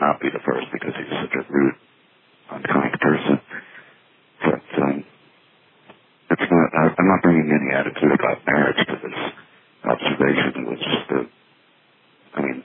not be the first because he's such a rude, unkind person. But it's not. I'm not bringing any attitude about marriage to this observation. It was just I mean,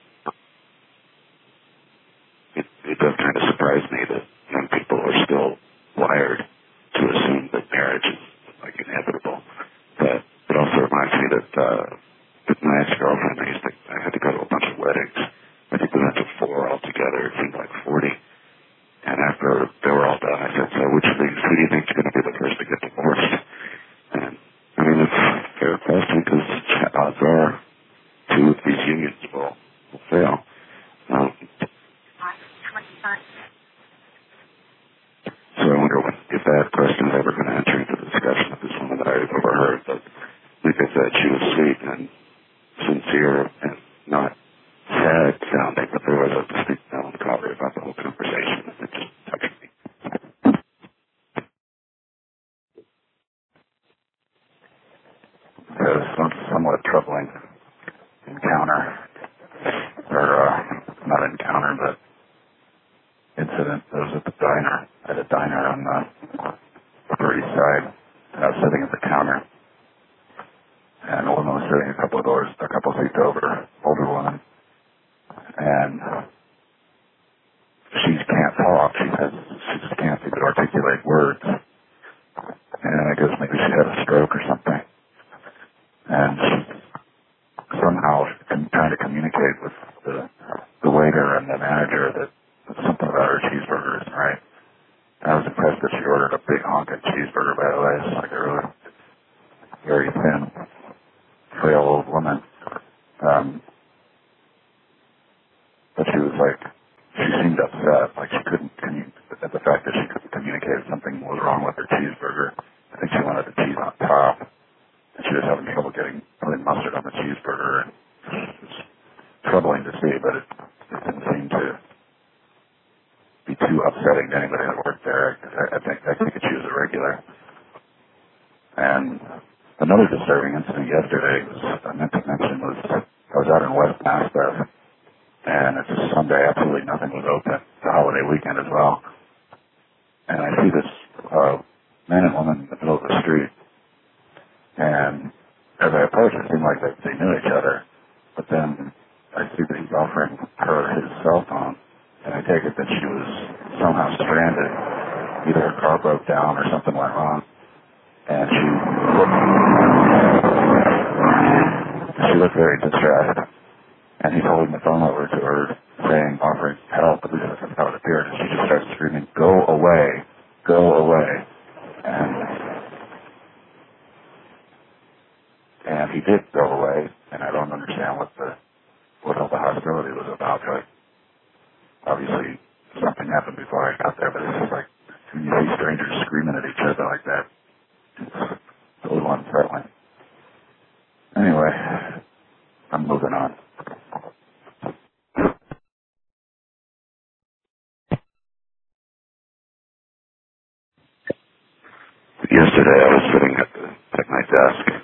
it does kind of surprise me that young people are still wired to assume that marriage is like inevitable. But it also reminds me that with my ex-girlfriend, I had to go to a bunch of weddings. I think we went to 4 altogether. It seemed like 40. And after they were all done, I said, so who do you think is going to be the first to get divorced? And I mean, it's a fair question because odds are 2 of these unions will fail. So I wonder if that question is ever going to enter into the discussion of this woman that I overheard. But like I said, she was sweet and sincere and not sad sounding, but there was a distinct melancholy about the whole conversation. It just touched me. It was a somewhat troubling encounter, or not encounter, but incident. It was at a diner on the Upper East Side. I was sitting at the counter, and a woman was sitting a couple seats over, older woman, and she can't talk. She just can't even articulate words, and I guess maybe she had a stroke or something. And she somehow trying to communicate with the waiter and the manager that something about her cheeseburger isn't right. And I was impressed that she ordered a big honking cheeseburger, by the way. It's like a really very thin, frail old woman. But she was like, she seemed upset, like she couldn't, at the fact that she couldn't communicate something was wrong with her cheeseburger. I think she wanted the cheese on top, and she was having trouble putting mustard on the cheeseburger. It was troubling to see, but it didn't seem to be too upsetting to anybody that worked there. I think she was a regular. And another disturbing incident yesterday I meant to mention was I was out in West Maspeth, and it's a Sunday, absolutely nothing was open. It's a holiday weekend as well. And I see this man and woman in the middle of the street, and as I approach, it seemed like they knew each other. But then I see that he's offering her his cell phone, and I take it that she was somehow stranded. Either her car broke down or something went wrong. And she looked very distressed. And he's holding the phone over to her, offering help, at least that's how it appeared. And she just starts screaming, "Go away, go away." And he did go away, and I don't understand what all the hostility was about. Like, obviously, something happened before I got there, but it's just like, when you see strangers screaming at each other like that, it's a little unsettling. Anyway, I'm moving on. Yesterday I was sitting at my desk,